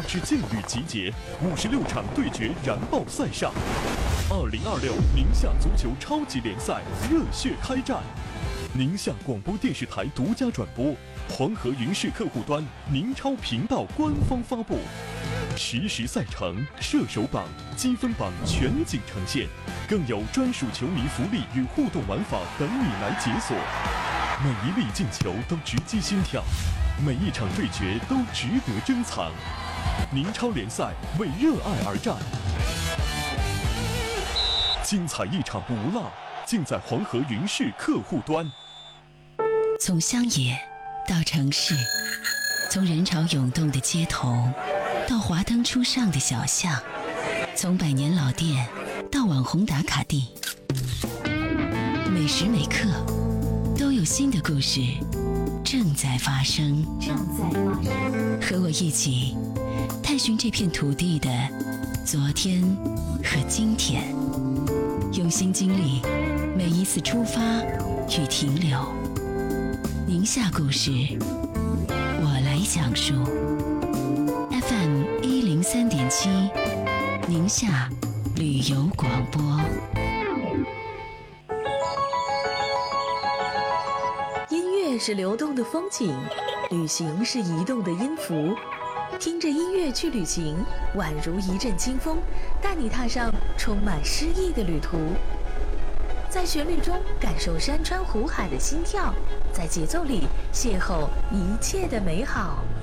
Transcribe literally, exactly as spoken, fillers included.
支劲旅集结，五十六场对决燃爆赛上。二零二六宁夏足球超级联赛热血开战，宁夏广播电视台独家转播，黄河云视客户端宁超频道官方发布，实时赛程、射手榜、积分榜全景呈现，更有专属球迷福利与互动玩法等你来解锁。每一粒进球都直击心跳，每一场对决都值得珍藏。宁超联赛为热爱而战，精彩一场不落，尽在黄河云视客户端。 从乡野到城市，从人潮涌动的街头到华灯初上的小巷，从百年老店到网红打卡地，每时每刻都有新的故事正在发生。正在发生，和我一起探寻这片土地的昨天和今天，用心经历每一次出发与停留。宁夏故事，我来讲述。F M 一零三点七，宁夏旅游广播。 音乐是流动的风景，旅行是移动的音符。听着音乐去旅行，宛如一阵清风，带你踏上充满诗意的旅途。在旋律中感受山川湖海的心跳，在节奏里邂逅一切的美好。